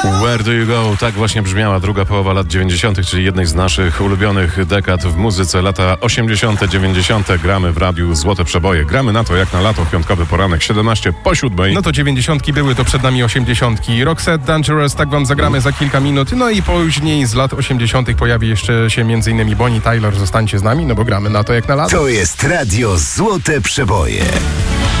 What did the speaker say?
Where do you go? Tak właśnie brzmiała druga połowa lat 90., czyli jednej z naszych ulubionych dekad w muzyce. Lata 80., 90. gramy w radiu Złote Przeboje. Gramy na to jak na lato, piątkowy poranek, 17 po 7. No to 90. były, to przed nami 80. Roxette, Dangerous, tak wam zagramy za kilka minut. No i później z lat 80. pojawi jeszcze się m.in. Bonnie Tyler. Zostańcie z nami, no bo gramy na to jak na lato. To jest radio Złote Przeboje.